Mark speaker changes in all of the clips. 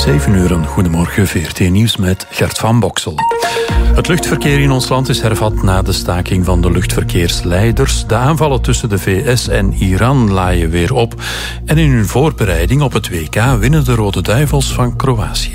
Speaker 1: 7 uur, goedemorgen, VRT Nieuws met Gert van Boksel. Het luchtverkeer in ons land is hervat na de staking van de luchtverkeersleiders. De aanvallen tussen de VS en Iran laaien weer op. En in hun voorbereiding op het WK winnen de Rode Duivels van Kroatië.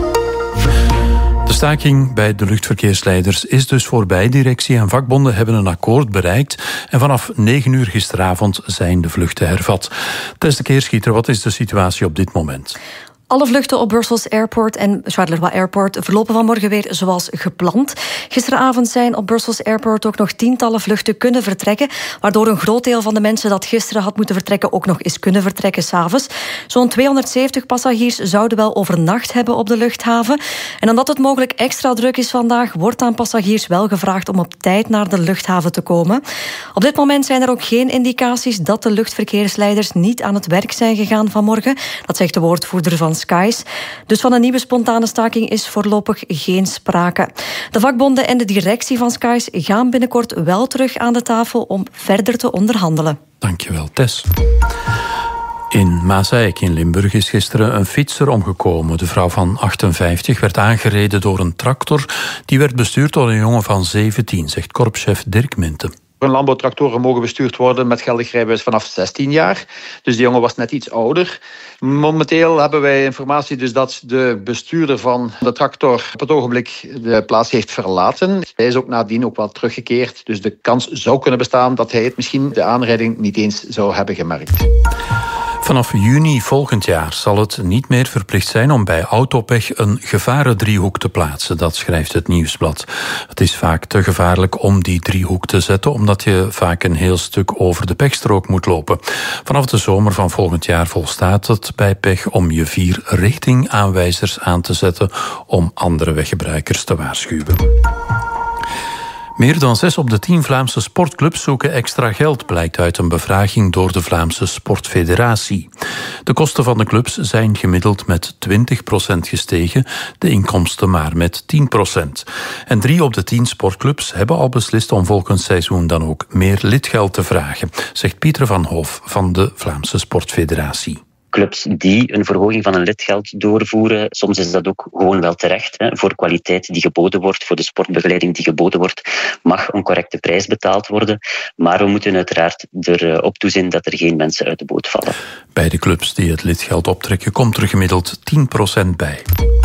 Speaker 1: De staking bij de luchtverkeersleiders is dus voorbij. Directie en vakbonden hebben een akkoord bereikt. En vanaf 9 uur gisteravond zijn de vluchten hervat. Tess de Keerschieter, wat is de situatie op dit moment?
Speaker 2: Alle vluchten op Brussels Airport en Charleroi Airport verlopen vanmorgen weer zoals gepland. Gisteravond zijn op Brussels Airport ook nog tientallen vluchten kunnen vertrekken, waardoor een groot deel van de mensen dat gisteren had moeten vertrekken ook nog eens kunnen vertrekken 's avonds. Zo'n 270 passagiers zouden wel overnacht hebben op de luchthaven. En omdat het mogelijk extra druk is vandaag, wordt aan passagiers wel gevraagd om op tijd naar de luchthaven te komen. Op dit moment zijn er ook geen indicaties dat de luchtverkeersleiders niet aan het werk zijn gegaan vanmorgen. Dat zegt de woordvoerder van Skies. Dus van een nieuwe spontane staking is voorlopig geen sprake. De vakbonden en de directie van Skies gaan binnenkort wel terug aan de tafel om verder te onderhandelen.
Speaker 1: Dankjewel, Tess. In Maaseik in Limburg is gisteren een fietser omgekomen. De vrouw van 58 werd aangereden door een tractor. Die werd bestuurd door een jongen van 17, zegt korpschef Dirk Minten.
Speaker 3: Landbouwtractoren mogen bestuurd worden met geldig rijbewijs vanaf 16 jaar. Dus die jongen was net iets ouder. Momenteel hebben wij informatie dus dat de bestuurder van de tractor op het ogenblik de plaats heeft verlaten. Hij is ook nadien ook wel teruggekeerd. Dus de kans zou kunnen bestaan dat hij het misschien de aanrijding niet eens zou hebben gemerkt.
Speaker 1: Vanaf juni volgend jaar zal het niet meer verplicht zijn om bij autopech een gevarendriehoek te plaatsen. Dat schrijft het Nieuwsblad. Het is vaak te gevaarlijk om die driehoek te zetten, omdat je vaak een heel stuk over de pechstrook moet lopen. Vanaf de zomer van volgend jaar volstaat het bij pech om je 4 richtingaanwijzers aan te zetten om andere weggebruikers te waarschuwen. Meer dan 6 op de 10 Vlaamse sportclubs zoeken extra geld, blijkt uit een bevraging door de Vlaamse Sportfederatie. De kosten van de clubs zijn gemiddeld met 20% gestegen, de inkomsten maar met 10%. En 3 op de 10 sportclubs hebben al beslist om volgend seizoen dan ook meer lidgeld te vragen, zegt Pieter van Hoof van de Vlaamse Sportfederatie.
Speaker 4: Clubs die een verhoging van een lidgeld doorvoeren, soms is dat ook gewoon wel terecht. Voor kwaliteit die geboden wordt, voor de sportbegeleiding die geboden wordt, mag een correcte prijs betaald worden. Maar we moeten uiteraard erop toezien dat er geen mensen uit de boot vallen.
Speaker 1: Bij de clubs die het lidgeld optrekken komt er gemiddeld 10% bij.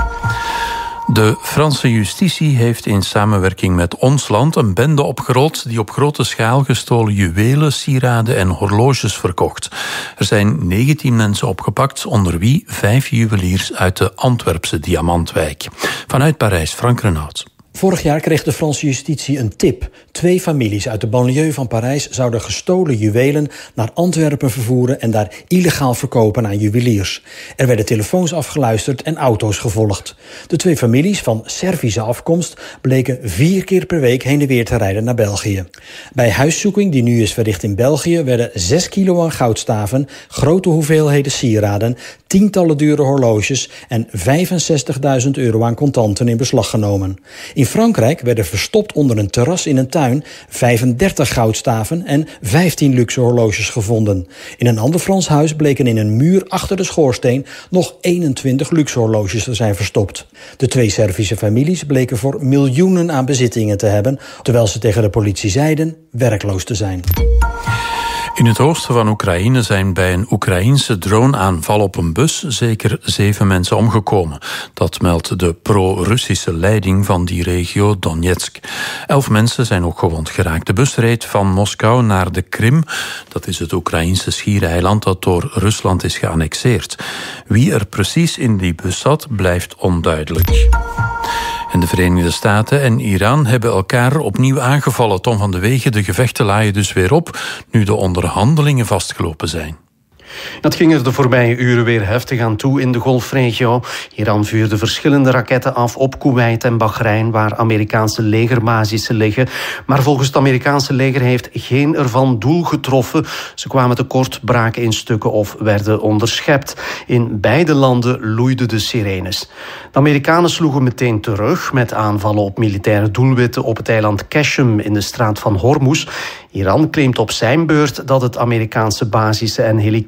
Speaker 1: De Franse justitie heeft in samenwerking met Ons Land een bende opgerold die op grote schaal gestolen juwelen, sieraden en horloges verkocht. Er zijn 19 mensen opgepakt, onder wie 5 juweliers uit de Antwerpse Diamantwijk. Vanuit Parijs, Frank Renaud.
Speaker 5: Vorig jaar kreeg de Franse justitie een tip. 2 families uit de banlieue van Parijs zouden gestolen juwelen naar Antwerpen vervoeren en daar illegaal verkopen aan juweliers. Er werden telefoons afgeluisterd en auto's gevolgd. De 2 families van Servische afkomst bleken 4 keer per week heen en weer te rijden naar België. Bij huiszoeking, die nu is verricht in België, werden 6 kilo aan goudstaven, grote hoeveelheden sieraden, tientallen dure horloges en €65.000 aan contanten in beslag genomen. In Frankrijk werden verstopt onder een terras in een tuin 35 goudstaven en 15 luxe horloges gevonden. In een ander Frans huis bleken in een muur achter de schoorsteen nog 21 luxe horloges te zijn verstopt. De 2 Servische families bleken voor miljoenen aan bezittingen te hebben, terwijl ze tegen de politie zeiden werkloos te zijn.
Speaker 1: In het oosten van Oekraïne zijn bij een Oekraïense droneaanval op een bus zeker 7 mensen omgekomen. Dat meldt de pro-Russische leiding van die regio Donetsk. 11 mensen zijn ook gewond geraakt. De bus reed van Moskou naar de Krim. Dat is het Oekraïense schiereiland dat door Rusland is geannexeerd. Wie er precies in die bus zat, blijft onduidelijk. En de Verenigde Staten en Iran hebben elkaar opnieuw aangevallen. Tom van de Wegen, de gevechten laaien dus weer op, nu de onderhandelingen vastgelopen zijn.
Speaker 6: Dat ging er de voorbije uren weer heftig aan toe in de Golfregio. Iran vuurde verschillende raketten af op Kuwait en Bahrein, waar Amerikaanse legerbasissen liggen. Maar volgens het Amerikaanse leger heeft geen ervan doel getroffen. Ze kwamen tekort, braken in stukken of werden onderschept. In beide landen loeiden de sirenes. De Amerikanen sloegen meteen terug met aanvallen op militaire doelwitten op het eiland Qashem in de straat van Hormuz. Iran claimt op zijn beurt dat het Amerikaanse basissen en helikopters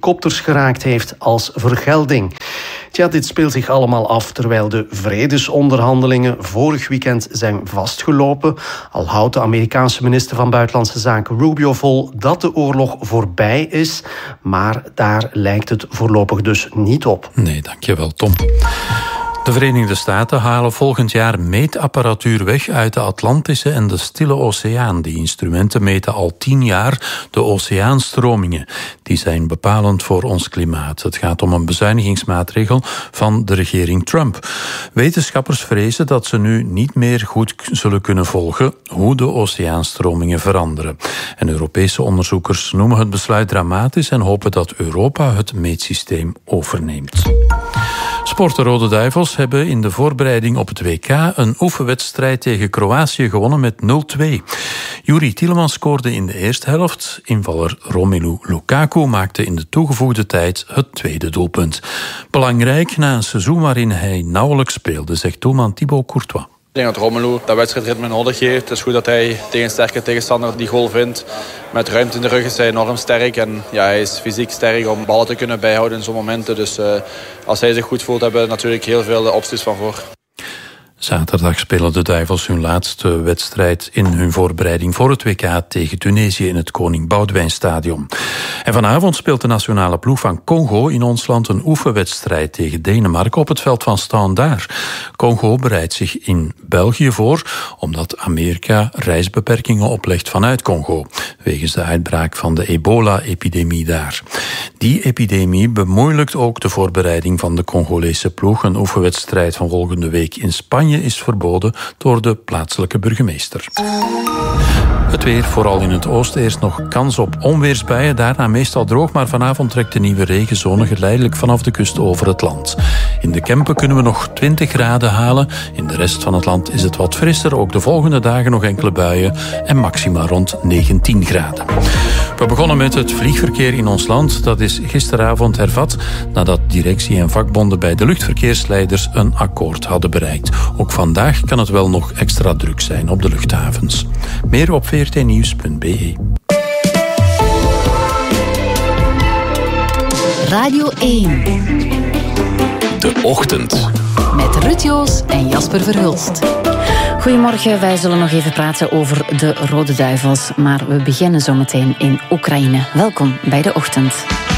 Speaker 6: helikopters geraakt heeft als vergelding. Tja, dit speelt zich allemaal af terwijl de vredesonderhandelingen vorig weekend zijn vastgelopen. Al houdt de Amerikaanse minister van Buitenlandse Zaken Rubio vol dat de oorlog voorbij is. Maar daar lijkt het voorlopig dus niet op.
Speaker 1: Nee, dankjewel Tom. De Verenigde Staten halen volgend jaar meetapparatuur weg uit de Atlantische en de Stille Oceaan. Die instrumenten meten al 10 jaar de oceaanstromingen. Die zijn bepalend voor ons klimaat. Het gaat om een bezuinigingsmaatregel van de regering Trump. Wetenschappers vrezen dat ze nu niet meer goed zullen kunnen volgen hoe de oceaanstromingen veranderen. En Europese onderzoekers noemen het besluit dramatisch en hopen dat Europa het meetsysteem overneemt. Sport de Rode Duivels hebben in de voorbereiding op het WK een oefenwedstrijd tegen Kroatië gewonnen met 0-2. Juri Tielemans scoorde in de eerste helft. Invaller Romelu Lukaku maakte in de toegevoegde tijd het tweede doelpunt. Belangrijk na een seizoen waarin hij nauwelijks speelde, zegt doelman Thibaut Courtois.
Speaker 7: Ik denk dat Romelu dat wedstrijdritme nodig heeft. Het is goed dat hij tegen een sterke tegenstander die goal vindt. Met ruimte in de rug is hij enorm sterk. En ja, hij is fysiek sterk om ballen te kunnen bijhouden in zo'n momenten. Dus als hij zich goed voelt, hebben we natuurlijk heel veel opties van voor.
Speaker 1: Zaterdag spelen de Duivels hun laatste wedstrijd in hun voorbereiding voor het WK tegen Tunesië in het Koning Boudewijnstadion. En vanavond speelt de nationale ploeg van Congo in ons land een oefenwedstrijd tegen Denemarken op het veld van Standaard. Congo bereidt zich in België voor omdat Amerika reisbeperkingen oplegt vanuit Congo, wegens de uitbraak van de ebola-epidemie daar. Die epidemie bemoeilijkt ook de voorbereiding van de Congolese ploeg. Een oefenwedstrijd van volgende week in Spanje is verboden door de plaatselijke burgemeester. Het weer, vooral in het oosten, eerst nog kans op onweersbuien. Daarna meestal droog, maar vanavond trekt de nieuwe regenzone geleidelijk vanaf de kust over het land. In de Kempen kunnen we nog 20 graden halen. In de rest van het land is het wat frisser. Ook de volgende dagen nog enkele buien en maxima rond 19 graden. We begonnen met het vliegverkeer in ons land. Dat is gisteravond hervat nadat directie en vakbonden bij de luchtverkeersleiders een akkoord hadden bereikt. Ook vandaag kan het wel nog extra druk zijn op de luchthavens. Meer op vrtnieuws.be.
Speaker 8: Radio 1.
Speaker 9: De Ochtend.
Speaker 8: Met Ruud Joos en Jasper Verhulst.
Speaker 10: Goedemorgen, wij zullen nog even praten over de Rode Duivels. Maar we beginnen zometeen in Oekraïne. Welkom bij De Ochtend.